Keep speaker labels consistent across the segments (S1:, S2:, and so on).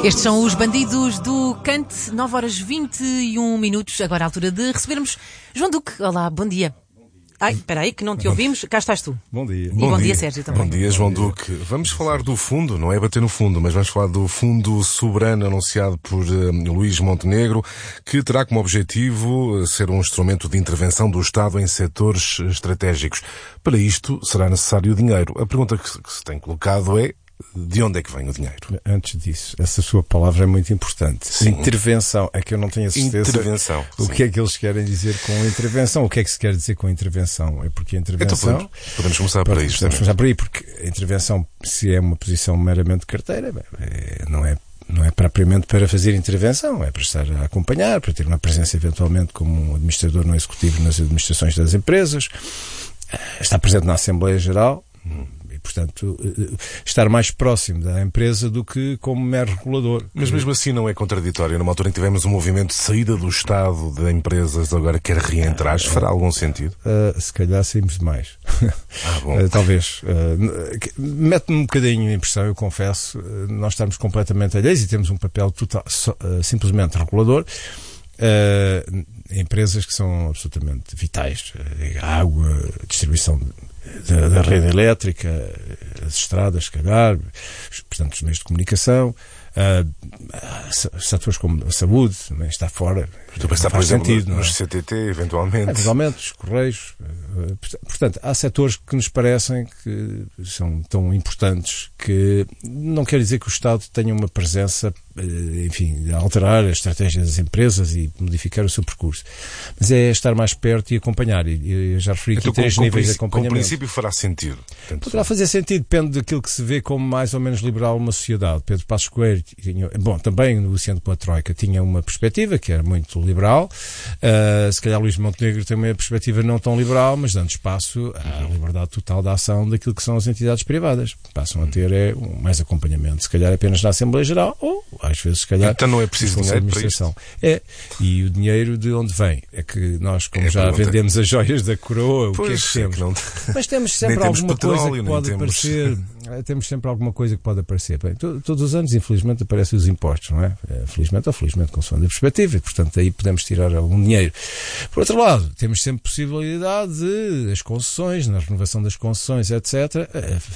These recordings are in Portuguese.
S1: Estes são os Bandidos do Cante, 9h21. Agora à altura de recebermos João Duque. Olá, bom dia. Ai, espera aí que não te ouvimos. Cá estás tu.
S2: Bom dia.
S1: E bom dia, Sérgio, também.
S3: Bom dia, João Duque. Vamos falar do fundo, não é bater no fundo, mas vamos falar do Fundo Soberano anunciado por Luís Montenegro, que terá como objetivo ser um instrumento de intervenção do Estado em setores estratégicos. Para isto será necessário dinheiro. A pergunta que se tem colocado é: de onde é que vem o dinheiro?
S2: Antes disso, essa sua palavra é muito importante.
S3: Sim.
S2: Intervenção. É que eu não tenho a certeza
S3: Intervenção.
S2: o que é que eles querem dizer com intervenção. O que é que se quer dizer com intervenção? É porque a intervenção...
S3: Então, podemos começar por aí.
S2: Podemos começar por aí, porque a intervenção, se é uma posição meramente de carteira, não é propriamente para fazer intervenção, é para estar a acompanhar, para ter uma presença eventualmente como um administrador não executivo nas administrações das empresas, estar presente na Assembleia Geral, portanto, estar mais próximo da empresa do que como mero regulador.
S3: Mas mesmo assim não é contraditório? Numa altura em que tivemos um movimento de saída do Estado de empresas, agora quer reentrar, fará algum sentido?
S2: Se calhar saímos demais.
S3: Bom.
S2: Talvez. Mete-me um bocadinho a impressão, eu confesso, nós estamos completamente alheios e temos um papel total, simplesmente regulador. Empresas que são absolutamente vitais, a água, a distribuição da rede elétrica, as estradas, se calhar, portanto, os meios de comunicação, setores como a saúde, também está fora.
S3: Estou a pensar, por exemplo, nos CTT, eventualmente.
S2: Eventualmente, os Correios. Portanto, há setores que nos parecem que são tão importantes que não quer dizer que o Estado tenha uma presença, enfim, a alterar a estratégia das empresas e modificar o seu percurso. Mas é estar mais perto e acompanhar. E eu já referi aqui três níveis de acompanhamento.
S3: Com princípio fará sentido.
S2: Poderá fazer sentido, depende daquilo que se vê como mais ou menos liberal uma sociedade. Pedro Passos Coelho tinha, também negociando com a Troika, tinha uma perspectiva que era muito liberal. Se calhar Luís Montenegro tem uma perspectiva não tão liberal, mas dando espaço à liberdade total da ação daquilo que são as entidades privadas. Passam a ter mais acompanhamento, se calhar apenas na Assembleia Geral, ou às vezes se calhar...
S3: Então não é preciso dinheiro para isto?
S2: E o dinheiro de onde vem? É que nós, como já vendemos as joias da coroa, o que é que temos? Mas temos sempre alguma coisa que pode aparecer. Temos sempre alguma coisa que pode aparecer. Bem, todos os anos, infelizmente, aparecem os impostos, não é? Felizmente ou felizmente, consoante a perspectiva, e portanto aí podemos tirar algum dinheiro. Por outro lado, temos sempre possibilidade de as concessões, na renovação das concessões, etc.,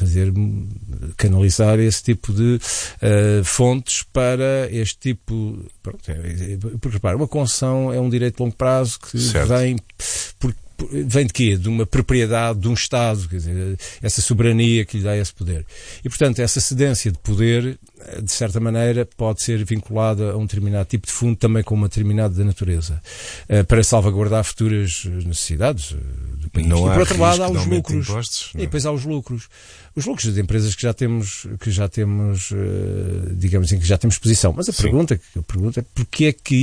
S2: canalizar esse tipo de fontes para este tipo... Pronto, porque, repara, uma concessão é um direito de longo prazo que vem de quê? De uma propriedade de um Estado, quer dizer, essa soberania que lhe dá esse poder. E, portanto, essa cedência de poder, de certa maneira, pode ser vinculada a um determinado tipo de fundo, também com uma determinada natureza, para salvaguardar futuras necessidades do país.
S3: Não
S2: e, por outro lado, há os lucros.
S3: Impostos,
S2: e depois há os lucros. Os lucros das empresas que já temos, digamos assim, que já temos posição. Mas a pergunta é porque é que